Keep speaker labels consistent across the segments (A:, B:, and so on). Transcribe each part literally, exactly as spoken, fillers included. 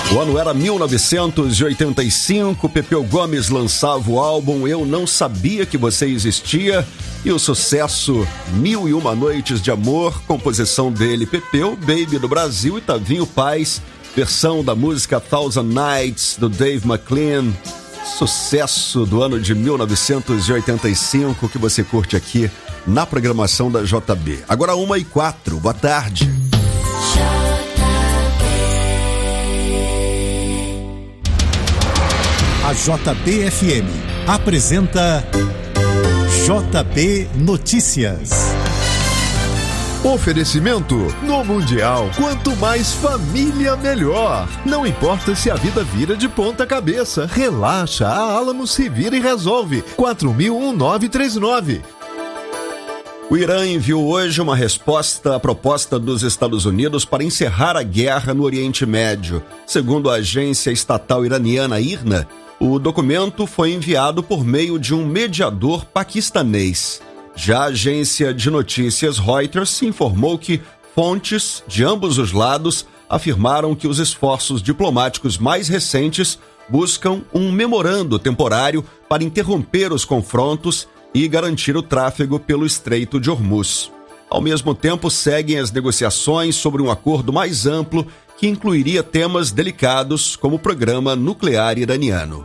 A: O ano era mil novecentos e oitenta e cinco, Pepeu Gomes lançava o álbum Eu Não Sabia Que Você Existia e o sucesso Mil e Uma Noites de Amor, composição dele, Pepeu, Baby do Brasil e Tavinho Paz, versão da música Thousand Nights do Dave McLean, sucesso do ano de mil novecentos e oitenta e cinco que você curte aqui na programação da J B. Agora uma e quatro, boa tarde.
B: A J B F M apresenta J B Notícias.
C: Oferecimento no Mundial. Quanto mais família, melhor. Não importa se a vida vira de ponta cabeça. Relaxa, a Alamos se vira e resolve. quatro mil nove três nove.
A: O Irã enviou hoje uma resposta à proposta dos Estados Unidos para encerrar a guerra no Oriente Médio. Segundo a agência estatal iraniana I R N A, o documento foi enviado por meio de um mediador paquistanês. Já a agência de notícias Reuters informou que fontes de ambos os lados afirmaram que os esforços diplomáticos mais recentes buscam um memorando temporário para interromper os confrontos e garantir o tráfego pelo Estreito de Hormuz. Ao mesmo tempo, seguem as negociações sobre um acordo mais amplo que incluiria temas delicados como o programa nuclear iraniano.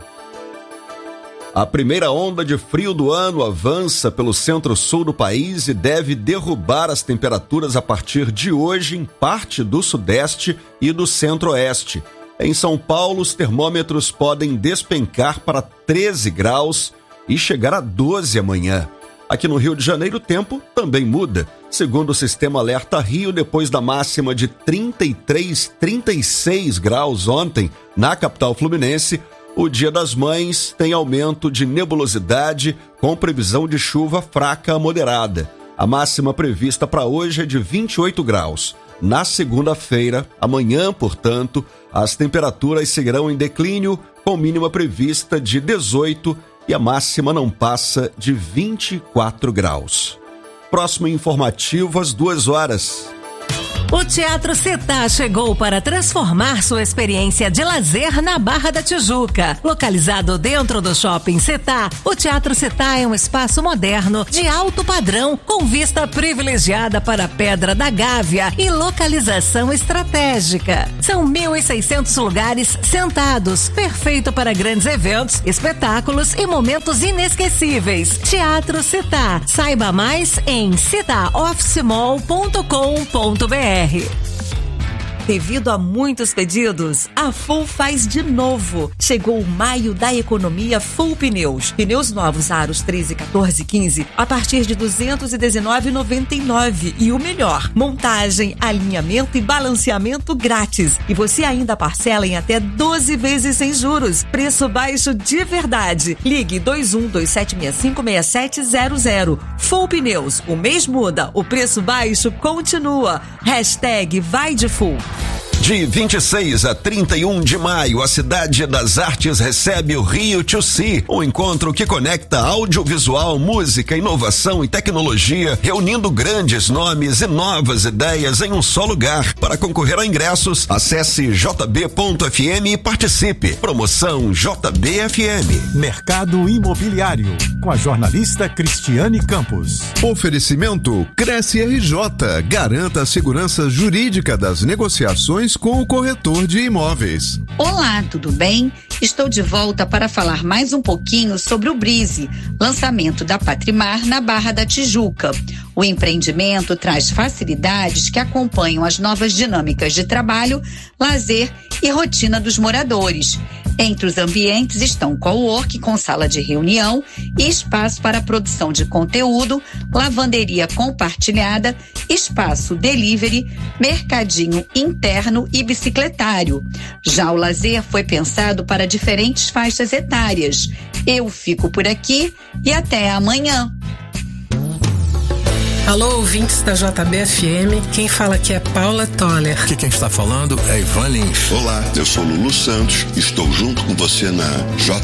A: A primeira onda de frio do ano avança pelo centro-sul do país e deve derrubar as temperaturas a partir de hoje em parte do sudeste e do centro-oeste. Em São Paulo, os termômetros podem despencar para treze graus e chegar a doze amanhã. Aqui no Rio de Janeiro, o tempo também muda. Segundo o Sistema Alerta Rio, depois da máxima de trinta e três, trinta e seis graus ontem, na capital fluminense, o Dia das Mães tem aumento de nebulosidade com previsão de chuva fraca a moderada. A máxima prevista para hoje é de vinte e oito graus. Na segunda-feira, amanhã, portanto, as temperaturas seguirão em declínio, com mínima prevista de dezoito e a máxima não passa de vinte e quatro graus. Próximo informativo às duas horas.
D: O Teatro Setá chegou para transformar sua experiência de lazer na Barra da Tijuca. Localizado dentro do Shopping Setá, o Teatro Setá é um espaço moderno de alto padrão com vista privilegiada para a Pedra da Gávea e localização estratégica. São mil e seiscentos lugares sentados, perfeito para grandes eventos, espetáculos e momentos inesquecíveis. Teatro Setá. Saiba mais em seta office mall ponto com ponto br. Devido a muitos pedidos, a Full faz de novo. Chegou o maio da economia Full Pneus. Pneus novos aros treze, quatorze, quinze a partir de duzentos e dezenove reais e noventa e nove centavos. E o melhor, montagem, alinhamento e balanceamento grátis. E você ainda parcela em até doze vezes sem juros. Preço baixo de verdade. Ligue dois um dois sete seis cinco seis sete zero zero. Full Pneus. O mês muda, o preço baixo continua. Hashtag vai de Full.
A: De vinte e seis a trinta e um de maio, a Cidade das Artes recebe o Rio to See, um encontro que conecta audiovisual, música, inovação e tecnologia, reunindo grandes nomes e novas ideias em um só lugar. Para concorrer a ingressos, acesse j b ponto f m e participe. Promoção J B F M.
B: Mercado Imobiliário, com a jornalista Cristiane Campos.
C: Oferecimento Cresce R J. Garanta a segurança jurídica das negociações com o corretor de imóveis.
E: Olá, tudo bem? Estou de volta para falar mais um pouquinho sobre o Breeze, lançamento da Patrimar na Barra da Tijuca. O empreendimento traz facilidades que acompanham as novas dinâmicas de trabalho, lazer e rotina dos moradores. Entre os ambientes estão cowork com sala de reunião e espaço para produção de conteúdo, lavanderia compartilhada, espaço delivery, mercadinho interno e bicicletário. Já o lazer foi pensado para diferentes faixas etárias. Eu fico por aqui e até amanhã.
F: Alô, ouvintes da J B F M, quem fala aqui é Paula Toller.
G: Aqui quem está falando é Ivan Lins.
H: Olá, eu sou Lulu Santos, estou junto com você na J